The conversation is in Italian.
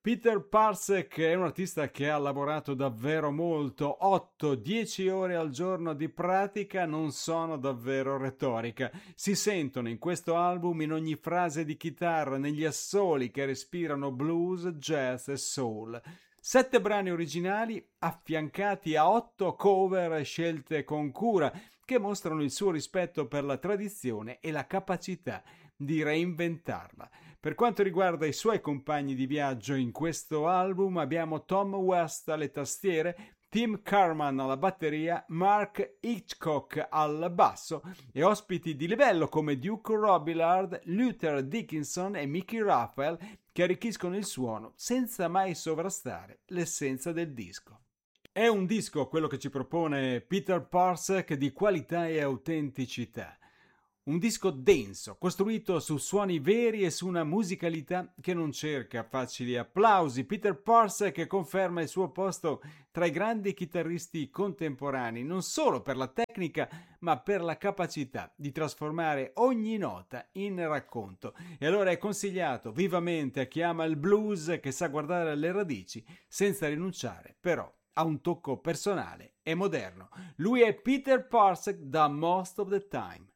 Peter Parsek è un artista che ha lavorato davvero molto, 8-10 ore al giorno di pratica non sono davvero retorica, si sentono in questo album in ogni frase di chitarra, negli assoli che respirano blues, jazz e soul. 7 brani originali affiancati a 8 cover scelte con cura che mostrano il suo rispetto per la tradizione e la capacità di reinventarla. Per quanto riguarda i suoi compagni di viaggio in questo album abbiamo Tom West alle tastiere, Tim Carman alla batteria, Mark Hitchcock al basso e ospiti di livello come Duke Robillard, Luther Dickinson e Mickey Raphael che arricchiscono il suono senza mai sovrastare l'essenza del disco. È un disco, quello che ci propone Peter Parsek, di qualità e autenticità. Un disco denso, costruito su suoni veri e su una musicalità che non cerca facili applausi. Peter Parsek conferma il suo posto tra i grandi chitarristi contemporanei, non solo per la tecnica, ma per la capacità di trasformare ogni nota in racconto. E allora è consigliato vivamente a chi ama il blues, che sa guardare alle radici, senza rinunciare però a un tocco personale e moderno. Lui è Peter Parsek da Most of the Time.